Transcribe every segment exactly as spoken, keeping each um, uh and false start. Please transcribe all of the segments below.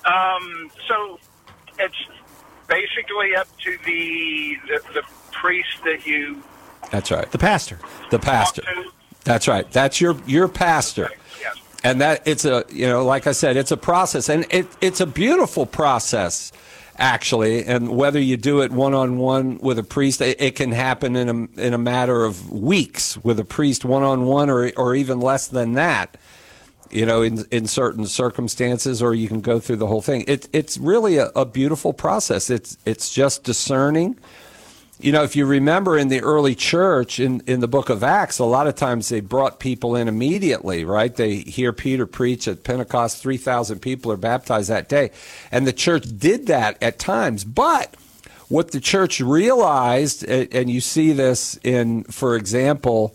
Um, so it's basically up to the, the the priest that you. That's right. The pastor. The pastor. That's right. That's your your pastor. Yes. And that it's a, you know, like I said, it's a process, and it it's a beautiful process, actually. And whether you do it one on one with a priest, it, it can happen in a in a matter of weeks with a priest one on one, or or even less than that. You know, in in certain circumstances, or you can go through the whole thing. It it's really a, a beautiful process. It's it's just discerning. You know, if you remember in the early church, in, in the book of Acts, a lot of times they brought people in immediately, right? They hear Peter preach at Pentecost, three thousand people are baptized that day. And the church did that at times. But what the church realized, and you see this in, for example,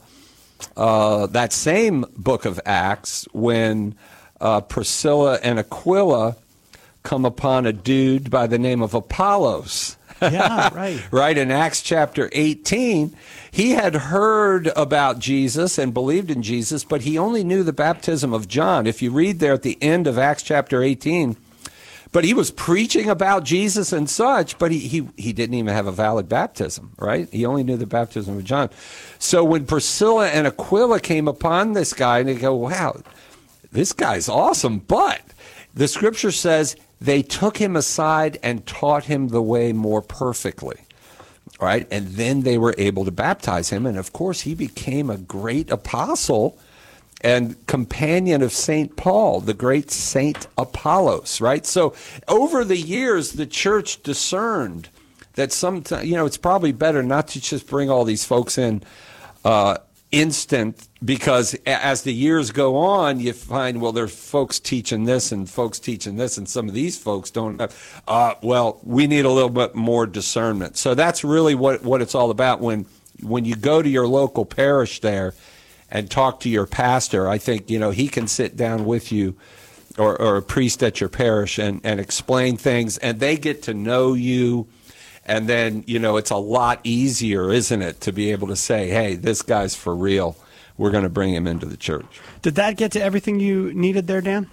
uh, that same book of Acts, when uh, Priscilla and Aquila come upon a dude by the name of Apollos. Yeah, right. Right, in Acts chapter eighteen, he had heard about Jesus and believed in Jesus, but he only knew the baptism of John. If you read there at the end of Acts chapter eighteen, but he was preaching about Jesus and such, but he, he, he didn't even have a valid baptism, right? He only knew the baptism of John. So when Priscilla and Aquila came upon this guy, and they go, wow, this guy's awesome, but the scripture says they took him aside and taught him the way more perfectly, right? And then they were able to baptize him. And, of course, he became a great apostle and companion of Saint Paul, the great Saint Apollos, right? So over the years, the church discerned that sometimes, you know, it's probably better not to just bring all these folks in uh, instant, because as the years go on, you find, well, there's folks teaching this and folks teaching this, and some of these folks don't. Uh, well, we need a little bit more discernment. So that's really what what it's all about. When when you go to your local parish there and talk to your pastor, I think, you know, he can sit down with you, or, or a priest at your parish, and, and explain things, and they get to know you. And then, you know, it's a lot easier, isn't it, to be able to say, hey, this guy's for real. We're going to bring him into the church. Did that get to everything you needed there, Dan?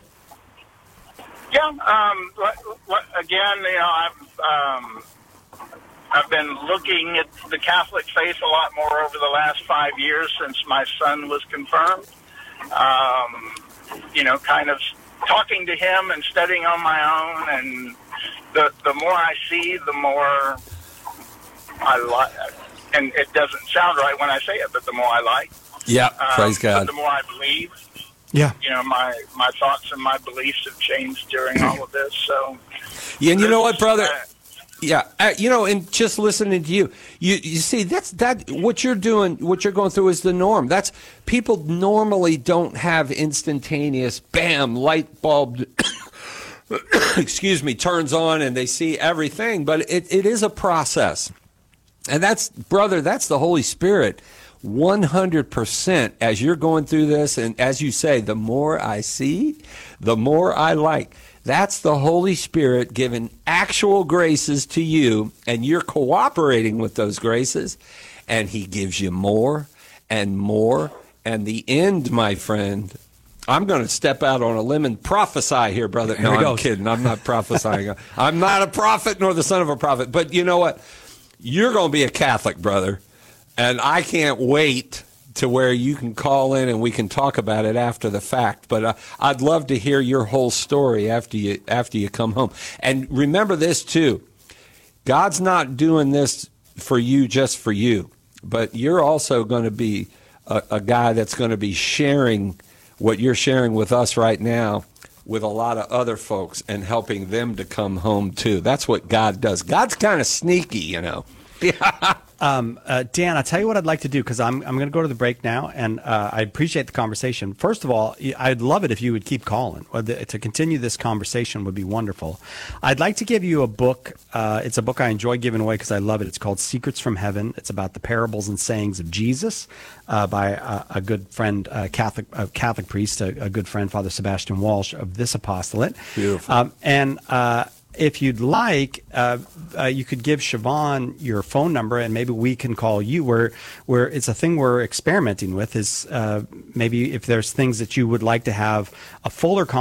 Yeah. Um, again, you know, I've um, I've been looking at the Catholic faith a lot more over the last five years since my son was confirmed. Um, you know, kind of talking to him and studying on my own, and the the more I see, the more I like. And it doesn't sound right when I say it, but the more I like. Yeah, um, praise God. The more I believe. Yeah. You know, my, my thoughts and my beliefs have changed during all of this. So. Yeah, and you know what, brother? Uh, Yeah, uh, you know, and just listening to you, you you see that's that what you're doing, what you're going through is the norm. That's people normally don't have instantaneous, bam, light bulb. excuse me, turns on and they see everything, but it, it is a process. And that's, brother, that's the Holy Spirit, one hundred percent as you're going through this. And as you say, the more I see, the more I like. That's the Holy Spirit giving actual graces to you, and you're cooperating with those graces, and he gives you more and more. And the end, my friend, I'm going to step out on a limb and prophesy here, brother. No, I'm kidding. I'm not prophesying. I'm not a prophet nor the son of a prophet. But you know what? You're going to be a Catholic, brother, and I can't wait to where you can call in and we can talk about it after the fact. But uh, I'd love to hear your whole story after you after you come home. And remember this, too. God's not doing this for you just for you, but you're also going to be a, a guy that's going to be sharing what you're sharing with us right now with a lot of other folks and helping them to come home, too. That's what God does. God's kind of sneaky, you know. Yeah. Um, uh, Dan, I'll tell you what I'd like to do, because I'm I'm going to go to the break now, and uh, I appreciate the conversation. First of all, I'd love it if you would keep calling. To continue this conversation would be wonderful. I'd like to give you a book. Uh, it's a book I enjoy giving away because I love it. It's called Secrets from Heaven. It's about the parables and sayings of Jesus uh, by a, a good friend, a Catholic a Catholic priest, a, a good friend, Father Sebastian Walsh of this apostolate. Beautiful. Um, and uh, if you'd like, uh, uh, you could give Siobhan your phone number, and maybe we can call you. Where, where it's a thing we're experimenting with is uh, maybe if there's things that you would like to have a fuller conversation